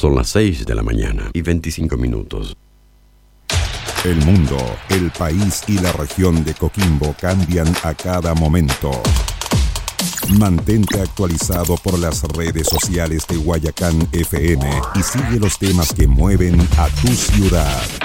Son las 6 de la mañana y 25 minutos. El mundo, el país y la región de Coquimbo cambian a cada momento. Mantente actualizado por las redes sociales de Guayacán FM y sigue los temas que mueven a tu ciudad.